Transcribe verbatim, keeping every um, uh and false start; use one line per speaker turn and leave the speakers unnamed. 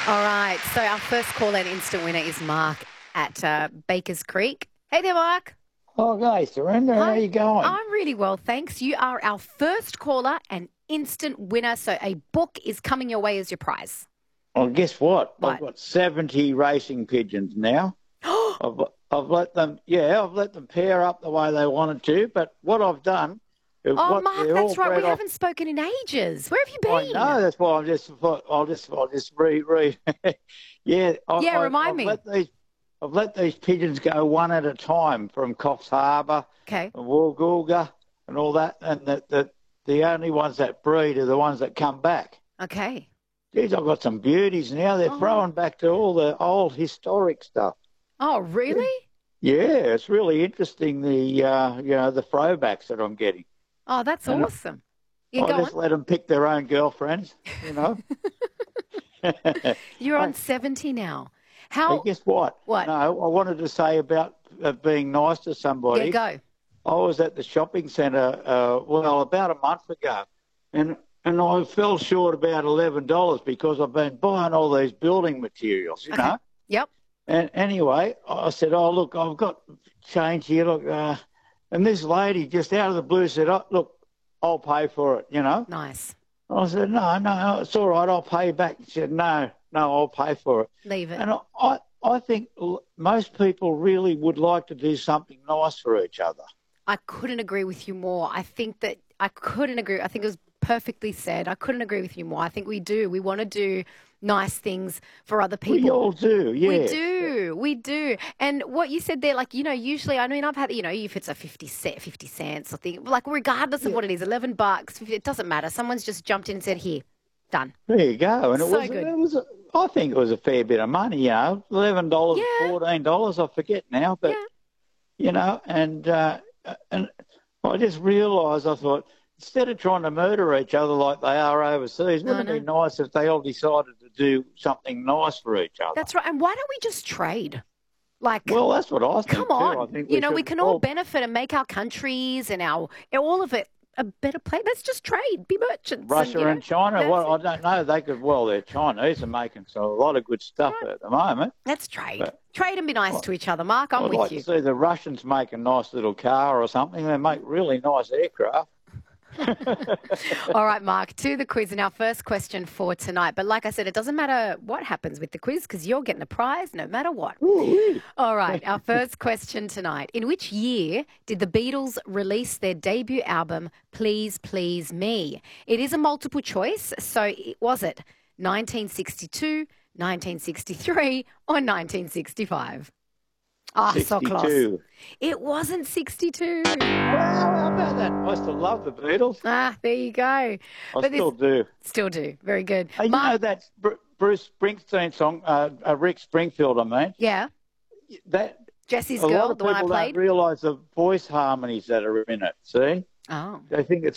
All right, so our first call and instant winner is Mark at uh, Bakers Creek. Hey there, Mark.
Oh, hey, Surrender, how
Hi.
you going?
I'm really well, thanks. You are our first caller and instant winner, so a book is coming your way as your prize.
Well, guess what? I've
What?
got seventy racing pigeons now.
Oh,
I've, I've let them, yeah, I've let them pair up the way they wanted to, but what I've done is what
Mark,
they're all
that's right. We
bred off.
haven't spoken in ages. Where have you
I
been?
know, that's why I'm just, I'll just, I'll just re, re. yeah, I,
Yeah,
I,
remind
I've
me.
let these, I've let these pigeons go one at a time from Coffs Harbour
Okay.
and Woolgoolga and all that, and the, the, the only ones that breed are the ones that come back.
Okay.
Geez, I've got some beauties now. They're
Oh,
throwing back to all the old historic stuff.
oh, really?
Yeah, it's really interesting, the uh, you know, the throwbacks that I'm getting.
Oh, that's
And
awesome. You
I
go on.
just let them pick their own girlfriends, you know.
You're on
Hey,
seventy now.
hey,
How?
guess what?
What?
No, I wanted to say about uh, being nice to
Yeah,
somebody.
go.
I was at the shopping centre, uh, well, about a month ago, and and I fell short about eleven dollars because I've been buying all these building materials, you
Okay.
know.
Yep.
And anyway, I said, "Oh, look, I've got change here. Look," uh, and this lady just out of the blue said, "Oh, look, I'll pay for it." You know.
Nice.
I said, "No, no, it's all right. I'll pay you back." She said, "No, no, I'll pay for it."
Leave it.
And I, I, I think l- most people really would like to do something nice for each other.
I couldn't agree with you more. I think that I couldn't agree. I think it was perfectly said. I couldn't agree with you more. I think we do. We want to do nice things for other
We
people.
all do,
We
yes.
do. We do. And what you said there, like, you know, usually, I mean, I've had, you know, if it's a fifty cent, fifty cents or thing, like, regardless of
Yeah,
what it is, eleven bucks, it doesn't matter. Someone's just jumped in and said, here, done.
there you go. And it
So
was,
good.
it was, a, I think it was a fair bit of money. You know, eleven dollars,
Yeah.
fourteen dollars. I forget now, but
Yeah.
you know, and uh, and I just realised, I thought, instead of trying to murder each other like they are overseas,
No,
wouldn't it be
no.
nice if they all decided to do something nice for each other?
That's right. And why don't we just trade? Like,
Well, that's what I
come
think too. I
on.
think
You
we
know, we
should
can all
all,
benefit and make our countries and our all of it a better place. Let's just trade, be merchants, and
Russia
you know,
and China,
that's
well, I
it.
don't know. They could, well, they're Chinese are making so a lot of good
That's
stuff
right.
at the moment.
Let's trade.
But
Trade and be nice
I-
to each other. Mark, I'm
I'd
with
like to
you.
see the Russians make a nice little car or something. They make really nice aircraft.
All right, Mark, to the quiz and our first question for tonight. But like I said, it doesn't matter what happens with the quiz because you're getting a prize no matter what.
Ooh-wee.
All right, our first question tonight. In which year did the Beatles release their debut album, Please Please Me? It is a multiple choice, so it- was it nineteen sixty-two, nineteen sixty-three, or nineteen sixty-five? Ah, so close.
sixty-two.
It wasn't sixty-two.
Well, how about that? I used to love the Beatles.
Ah, there you go.
I
But this
still do.
still do. Very good.
Hey, you
Mark,
know that Br- Bruce Springsteen song, uh, uh, Rick Springfield, I mean,
yeah,
that
Jesse's
a lot
Girl,
of
the one I
people don't
played.
realise the voice harmonies that are in it. See,
Oh.
they think it's